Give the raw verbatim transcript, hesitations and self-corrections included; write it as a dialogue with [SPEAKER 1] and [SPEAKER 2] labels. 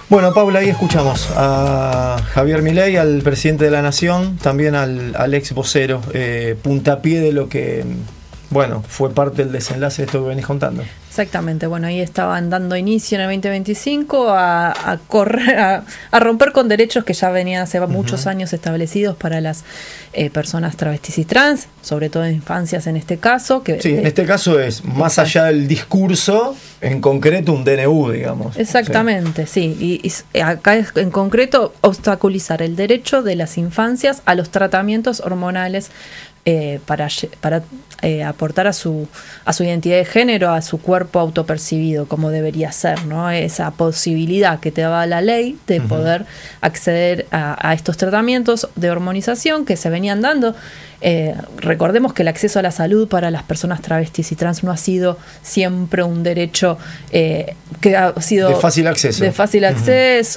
[SPEAKER 1] Bueno, Paula, ahí escuchamos a Javier Milei, al presidente de la Nación, también al, al ex vocero, eh, puntapié de lo que, bueno, fue parte del desenlace de esto que venís contando.
[SPEAKER 2] Exactamente, bueno, ahí estaban dando inicio en el veinte veinticinco a, a correr, a, a romper con derechos que ya venían hace uh-huh. muchos años establecidos para las eh, personas travestis y trans, sobre todo en infancias en este caso. Que,
[SPEAKER 1] sí, en
[SPEAKER 2] eh,
[SPEAKER 1] este caso es, más allá del discurso, en concreto un D N U, digamos.
[SPEAKER 2] Exactamente, sí, sí. Y, y acá es en concreto obstaculizar el derecho de las infancias a los tratamientos hormonales Eh, para, para eh, aportar a su a su identidad de género, a su cuerpo autopercibido como debería ser, ¿no? Esa posibilidad que te da la ley de uh-huh. poder acceder a, a estos tratamientos de hormonización que se venían dando. Eh, recordemos que el acceso a la salud para las personas travestis y trans no ha sido siempre un derecho eh, que ha sido
[SPEAKER 1] de fácil acceso.
[SPEAKER 2] De fácil acceso.